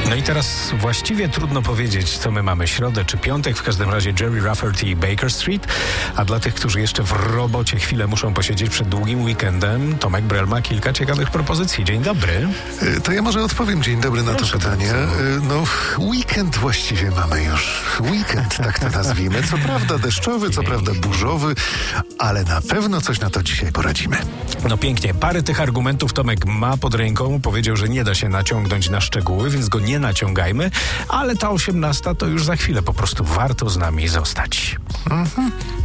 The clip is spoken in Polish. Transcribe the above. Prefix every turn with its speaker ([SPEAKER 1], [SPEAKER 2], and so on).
[SPEAKER 1] No i teraz właściwie trudno powiedzieć, co my mamy, środę czy piątek. W każdym razie Jerry Rafferty i Baker Street. A dla tych, którzy jeszcze w robocie chwilę muszą posiedzieć przed długim weekendem, Tomek Brel ma kilka ciekawych propozycji. Dzień dobry.
[SPEAKER 2] To ja może odpowiem. Dzień dobry na to pytanie. No, weekend właściwie mamy już. Weekend, tak to nazwijmy. Co prawda deszczowy, co prawda burzowy, ale na pewno coś na to dzisiaj poradzimy.
[SPEAKER 1] No pięknie. Parę tych argumentów Tomek ma pod ręką. Powiedział, że nie da się naciągnąć na szczegóły, więc go nie naciągajmy. Ale ta 18 to już za chwilę. Po prostu warto z nami zostać.